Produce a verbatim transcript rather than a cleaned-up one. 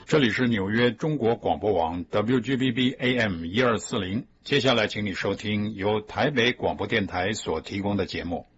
这里是纽约中国广播网 W G B B A M 一二四零，接下来请你收听由台北广播电台所提供的节目。